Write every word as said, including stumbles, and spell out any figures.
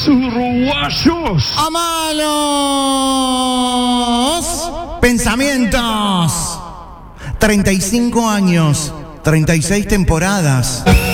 los uruguayos. A malos pensamientos. treinta y cinco años, treinta y seis temporadas.